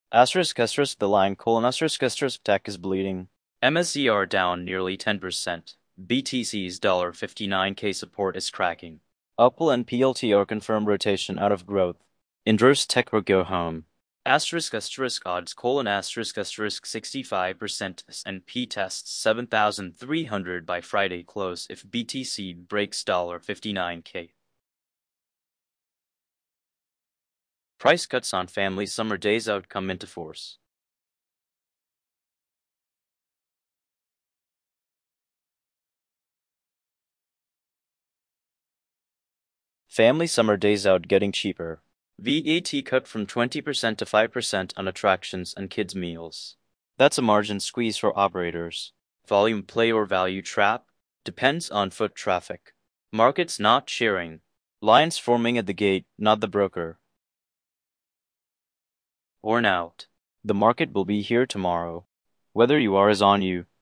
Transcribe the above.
Asterisk, the line, asterisk, tech is bleeding. MSCR down nearly 10%. BTC's $59K support is cracking. Upwell and PLT are confirmed rotation out of growth. Inverse tech will go home. Asterisk, odds, asterisk, 65%, S&P tests 7,300 by Friday close if BTC breaks $59K. Price cuts on family summer days out come into force. Family summer days out getting cheaper. VAT cut from 20% to 5% on attractions and kids' meals. That's a margin squeeze for operators. Volume play or value trap? Depends on foot traffic. Markets not cheering. Lines forming at the gate, not the broker. Worn out. The market will be here tomorrow. Whether you are is on you.